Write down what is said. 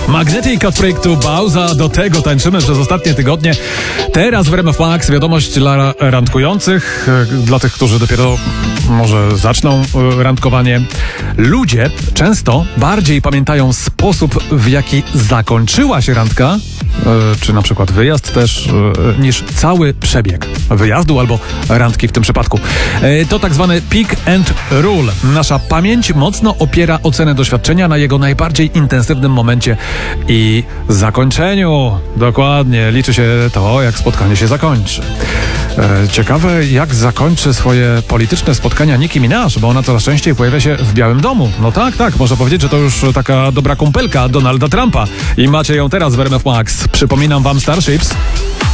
Magnetic od projektu Bauza, do tego tańczymy przez ostatnie tygodnie. Teraz w RMF Max wiadomość dla randkujących, dla tych, którzy dopiero może zaczną randkowanie. Ludzie często bardziej pamiętają sposób, w jaki zakończyła się randka, czy na przykład wyjazd też, niż cały przebieg wyjazdu albo randki w tym przypadku. To tak zwany peak and rule. Nasza pamięć mocno opiera ocenę doświadczenia na jego najbardziej intensywnym momencie i zakończeniu. Dokładnie, liczy się to, jak spotkanie się zakończy. Ciekawe, jak zakończy swoje polityczne spotkania Nicki Minaj, bo ona coraz częściej pojawia się w Białym Domu. No tak, można powiedzieć, że to już taka dobra kumpelka Donalda Trumpa i macie ją teraz w RMF Max. Przypominam wam Starships.